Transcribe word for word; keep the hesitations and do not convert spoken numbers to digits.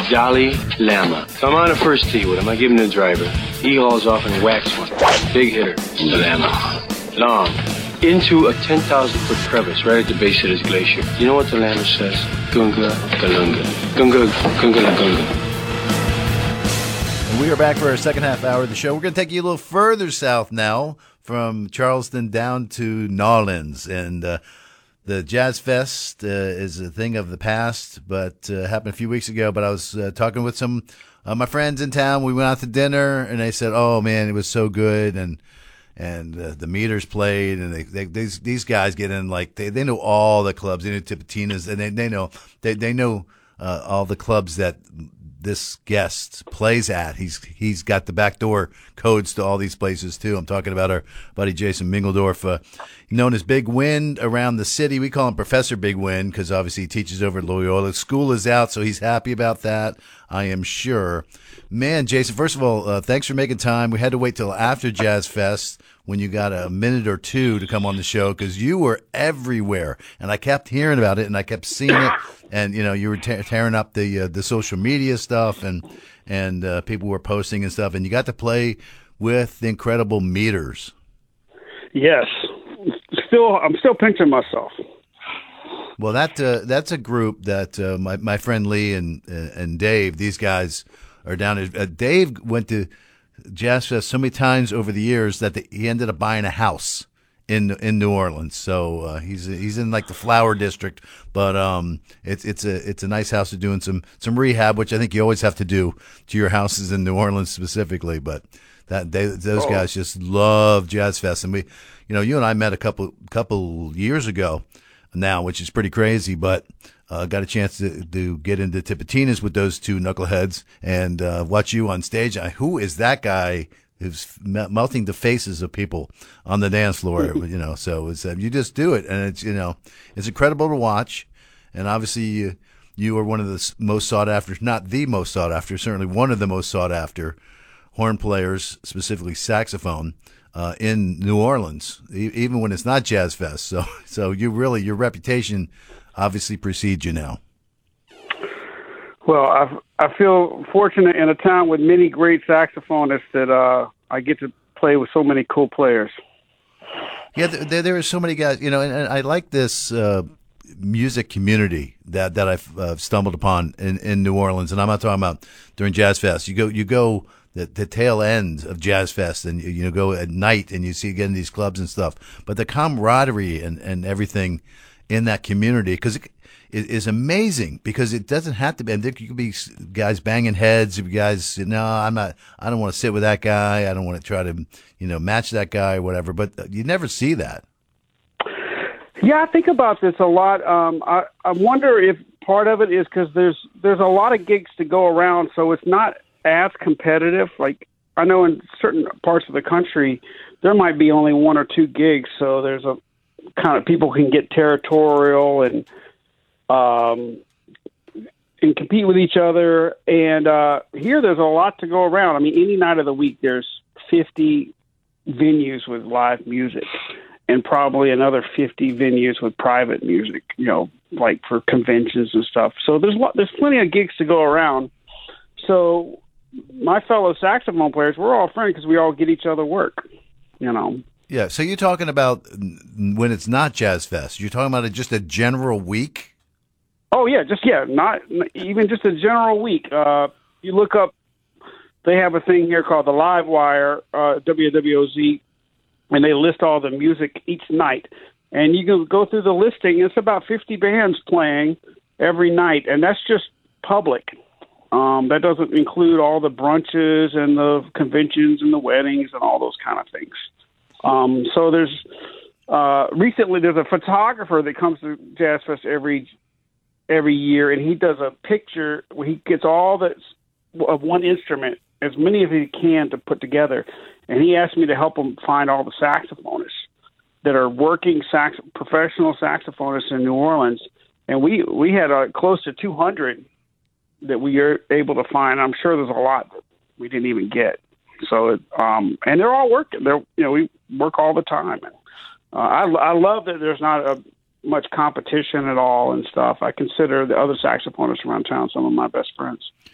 Dalai Lama. So I'm on the first tee with him. I give him the driver. He hauls off and whacks one. Big hitter. The Lama. Long. Into a ten thousand foot crevice right at the base of this glacier. You know what the Lama says? Gunga Galunga. Gunga Gunga Gunga. And we are back for our second half hour of the show. We're going to take you a little further south now, from Charleston down to Nolens. And uh, the Jazz Fest uh, is a thing of the past, but uh, happened a few weeks ago. But I was uh, talking with some of my friends in town. We went out to dinner, and they said, oh, man, it was so good. And and uh, the Meters played, and they, they these these guys get in, like, they, they know all the clubs. They know Tipitina's, and they, they know they, they know uh, all the clubs that this guest plays at. He's he's got the backdoor codes to all these places too. I'm talking about our buddy Jason Mingledorf, uh, known as Big Wind around the city. We call him Professor Big Wind because obviously he teaches over at Loyola. School is out, so he's happy about that, I am sure. Man, Jason, first of all, uh, thanks for making time. We had to wait till after Jazz Fest when you got a minute or two to come on the show because you were everywhere, and I kept hearing about it and I kept seeing it. And, you know, you were te- tearing up the uh, the social media stuff, and and uh, people were posting and stuff. And you got to play with the incredible Meters. Yes. Still, I'm still pinching myself. Well, that uh, that's a group that uh, my, my friend Lee and uh, and Dave, these guys are down there. Uh, Dave went to Jazz Fest so many times over the years that the, he ended up buying a house in in New Orleans. So uh, he's he's in like the Flower District, but um, it's it's a it's a nice house to doing some some rehab, which I think you always have to do to your houses in New Orleans specifically. But that they those oh. guys just love Jazz Fest, and we, you know, you and I met a couple couple years ago now, which is pretty crazy, but. Uh, got a chance to, to get into Tipitina's with those two knuckleheads and uh, watch you on stage. I, who is that guy who's melting the faces of people on the dance floor? You know, so it's, uh, you just do it, and it's, you know, it's incredible to watch. And obviously, you, you are one of the most sought after, not the most sought after, certainly one of the most sought after horn players, specifically saxophone, uh, in New Orleans, e- even when it's not Jazz Fest. So, so you really, your reputation obviously precedes you now. Well, I I feel fortunate in a town with many great saxophonists that uh, I get to play with so many cool players. Yeah, there, there are so many guys, you know, and, and I like this uh, music community that that I've uh, stumbled upon in, in New Orleans, and I'm not talking about during Jazz Fest. You go, you go the, the tail end of Jazz Fest, and you, you know, go at night, and you see again these clubs and stuff. But the camaraderie and, and everything in that community, because it, it is amazing, because it doesn't have to be, and there could be guys banging heads, guys, no, I'm not, I don't want to sit with that guy, I don't want to try to, you know, match that guy or whatever, but you never see that. Yeah, I think about this a lot. Um, I, I wonder if part of it is because there's, there's a lot of gigs to go around, so it's not as competitive. Like, I know in certain parts of the country, there might be only one or two gigs, so there's a kind of people can get territorial and um, and compete with each other. And uh, here there's a lot to go around. I mean, any night of the week there's fifty venues with live music and probably another fifty venues with private music, you know, like for conventions and stuff. So there's there's plenty of gigs to go around. So my fellow saxophone players, we're all friends because we all get each other work, you know. Yeah, so you're talking about when it's not Jazz Fest. You're talking about just a general week? Oh, yeah, just, yeah, not even just a general week. Uh, you look up, they have a thing here called the Live Wire, uh, W W O Z, and they list all the music each night. And you can go through the listing. It's about fifty bands playing every night, and that's just public. Um, that doesn't include all the brunches and the conventions and the weddings and all those kind of things. Um, so there's uh, recently there's a photographer that comes to Jazz Fest every every year, and he does a picture where he gets all the of one instrument, as many as he can to put together, and he asked me to help him find all the saxophonists that are working sax professional saxophonists in New Orleans, and we we had uh, close to two hundred that we are able to find. I'm sure there's a lot that we didn't even get. So, um, and they're all working. They're, you know, we work all the time. And, uh, I, I love that there's not a, much competition at all and stuff. I consider the other saxophonists around town some of my best friends.